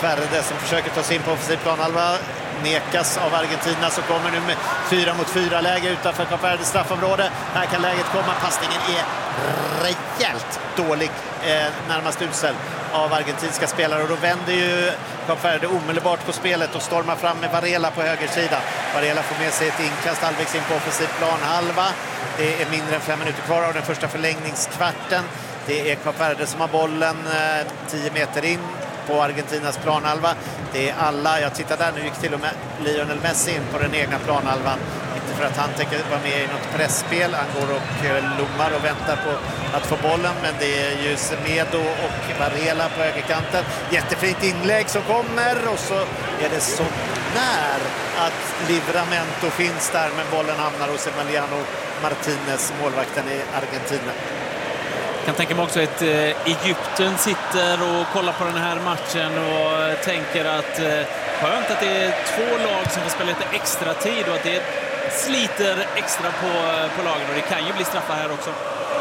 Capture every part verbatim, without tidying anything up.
Kap Verde som försöker ta sig in på offensiv planhalva. Nekas av Argentina, så kommer nu med fyra mot fyra läge utanför Kap Verdes straffområde. Här kan läget komma. Passningen är rejält dålig, eh, närmast usel av argentinska spelare, och då vänder ju Kap Verde omedelbart på spelet och stormar fram med Varela på högersidan. Varela får med sig ett inkast halvvägs in på offensiv planhalva. Det är mindre än fem minuter kvar av den första förlängningskvarten. Det är Kap Verde som har bollen eh, tio meter in på Argentinas planhalva. Det är alla, jag tittar där, nu gick till och med Lionel Messi in på den egna planhalvan. Inte för att han tänker vara med i något pressspel. Han går och eh, lommar och väntar på att få bollen, men det är ju Semedo och Varela på högerkanten. Jättefint inlägg som kommer, och så är det så när att Livramento finns där, men bollen hamnar hos Emiliano Martinez, målvakten i Argentina. Jag kan tänka mig också att eh, Egypten sitter och kollar på den här matchen och tänker att eh, skönt att det är två lag som får spela lite extra tid och att det sliter extra på, på lagen, och det kan ju bli straffar här också.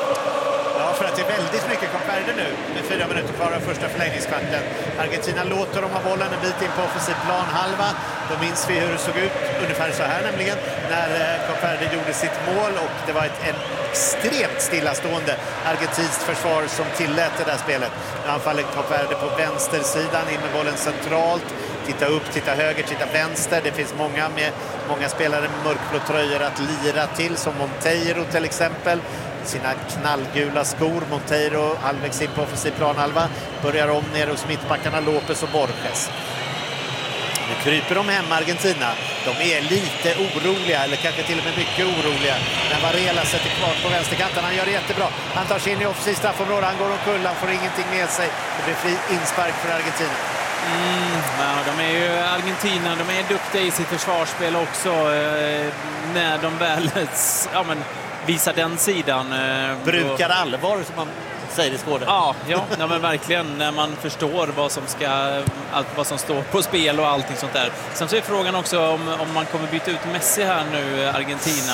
Ja, för att det är väldigt mycket Kap Verde nu med fyra minuter kvar av första förlängningskvarten. Argentina låter dem ha bollen en bit in på offensiv planhalva. Då minns vi hur det såg ut ungefär så här nämligen när Kap Verde gjorde sitt mål, och det var ett en extremt stillastående argentinskt försvar som tillät det där spelet. Nu anfaller Kap Verde på vänstersidan, in med bollen centralt. Titta upp, titta höger, titta vänster. Det finns många med många spelare med mörkblå tröjor att lira till, som Monteiro till exempel. Sina knallgula skor. Monteiro halvvägs in på offensiv planhalva. Börjar om ner hos mittbackarna Lopez och Borges. Nu kryper de hem, Argentina. De är lite oroliga, eller kanske till och med mycket oroliga, när Varela sätter kvar på vänsterkanten. Han gör det jättebra. Han tar sig in i offensiv straffområde. Han går omkull, han får ingenting med sig. Det blir fri inspark för Argentina. Mm, ja, de är ju Argentina, de är duktiga i sitt försvarsspel också, eh, när de väl ja, men, visar den sidan. Eh, Brukar och... allvar, som man säger i Skåne. Ja, ja, ja, men verkligen, när man förstår vad som, ska, allt, vad som står på spel och allting sånt där. Sen så är frågan också om, om man kommer byta ut Messi här nu, Argentina.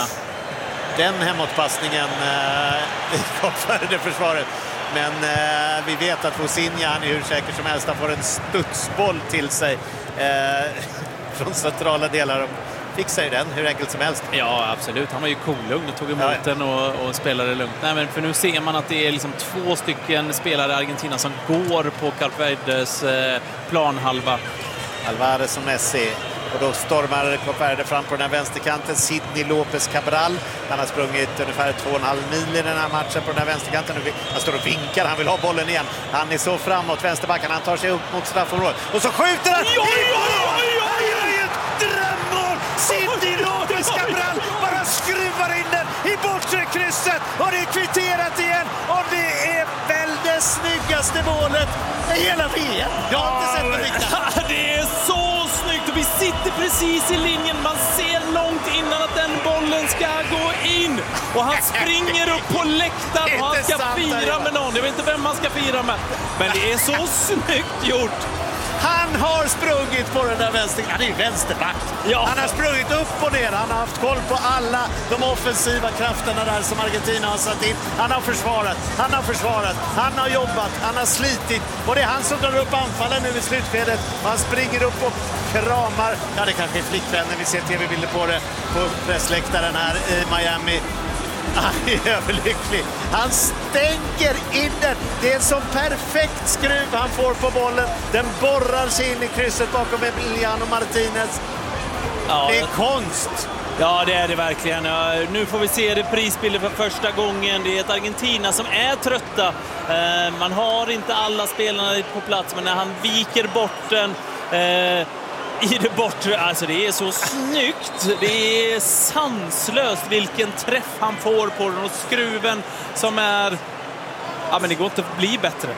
Den hemåtpassningen eh, i Kap Verde-försvaret. Men eh, vi vet att Fosinha, han är hur säker som helst. Han får en studsboll till sig eh, från centrala delar. De fixar ju den hur enkelt som helst. Ja, absolut. Han var ju cool-lugn och tog emot ja, ja. den och, och spelade lugnt. Nej, men för nu ser man att det är liksom två stycken spelare i Argentina som går på Kap Verdes eh, planhalva. Alvarez och Messi. Och då stormar Kap Verde fram på den här vänsterkanten. Sidney Lopez Cabral. Han har sprungit ungefär två och en halv mil i den här matchen på den här vänsterkanten. Han står och vinkar, han vill ha bollen igen. Han är så framåt, vänsterbacken. Han tar sig upp mot straffområdet. Och så skjuter han! Oj, oj, oj, oj! Ett drömmål! Sidney Lopez Cabral bara skruvar in den i bortre krysset. Och det är kvitterat igen. Och det är väl det snyggaste målet i hela V M. Jag har inte sett det riktigt. Det är så snyggt. Vi sitter precis i linjen. Man ser långt innan att den bollen ska gå in. Och han springer upp på läktaren och han ska fira med någon. Jag vet inte vem han ska fira med. Men det är så snyggt gjort. Han har sprungit på den där vänster. Han är vänsterback. Ja. Han har sprungit upp och ner. Han har haft koll på alla de offensiva krafterna där som Argentina har satt in. Han har försvarat. Han har försvarat. Han har jobbat. Han har slitit. Och det är han som drar upp anfallen nu i slutskedet. Han springer upp och kramar. Ja, det kanske är flickvänner. Vi ser tv-bilder på det på pressläktaren här i Miami. Han är överlycklig. Han stänker in den. Det är en sån perfekt skruv han får på bollen. Den borrar sig in i krysset bakom Emiliano Martinez. Ja, det är konst. Ja, det är det verkligen. Ja, nu får vi se det prisbilder för första gången. Det är ett Argentina som är trötta. Eh, man har inte alla spelarna på plats, men när han viker bort den eh, i det bortre, alltså det är så snyggt. Det är sanslöst vilken träff han får på den, och skruven som är, ja, men det går inte att bli bättre.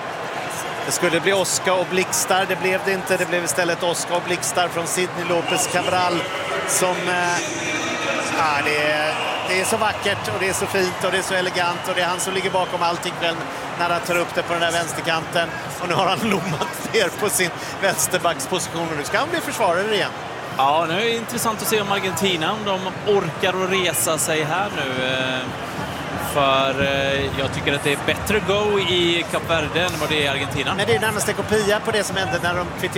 Det skulle bli Oscar och blixtar, det blev det inte. Det blev istället Oscar och blixtar från Sidney Lopez Cabral som eh, ja, det är, det är så vackert och det är så fint och det är så elegant, och det är han som ligger bakom allting väl när han tar upp det på den där vänsterkanten. Och nu har han lommat ner på sin vänsterbacksposition och nu ska han bli försvarare igen. Ja, nu är det intressant att se om Argentina, om de orkar att resa sig här nu. För jag tycker att det är bättre go i Kap Verde än vad det är i Argentina. Men det är närmast en kopia på det som hände när de